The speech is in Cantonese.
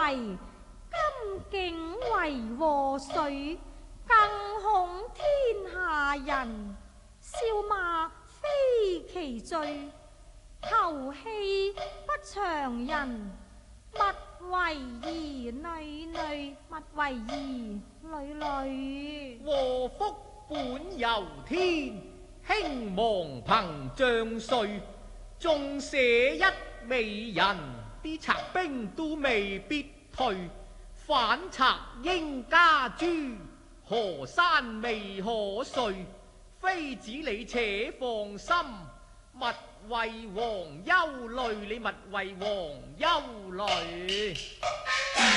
為今境為禍水，更恐天下人笑罵非其罪，投棄不祥人，勿為兒女女，勿為兒女女。 禍福本由天，興亡憑將帥。縱捨一美人，啲賊兵都未必退。反賊應加誅，河山未可遂。妃子你且放心，勿為王憂慮，你勿為王憂慮。